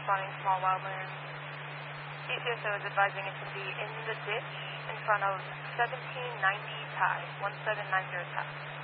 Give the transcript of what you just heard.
responding small wildland. CCSO is advising it to be in the ditch in front of 1790 Thai, 1790 Thai.